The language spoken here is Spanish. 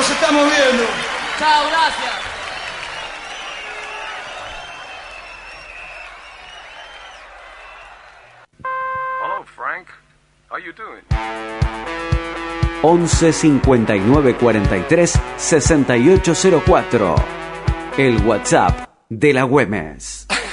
nos estamos viendo. Chao, gracias. Hello, Frank. How you doing? 11 59 43 6804. El WhatsApp de la Güemes.